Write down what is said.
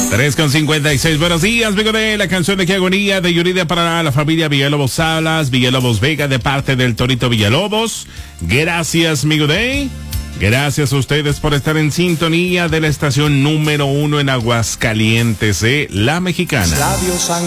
3:56. Buenos días, amigo de la canción de Qué Agonía de Yuridia para la familia Villalobos Salas, Villalobos Vega de parte del Torito Villalobos. Gracias, amigo de. Gracias a ustedes por estar en sintonía de la estación número 1 en Aguascalientes, La Mexicana.